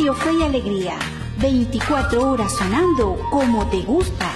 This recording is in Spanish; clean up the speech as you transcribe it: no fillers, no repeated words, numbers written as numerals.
Radio Fe y Alegría, 24 horas sonando como te gusta.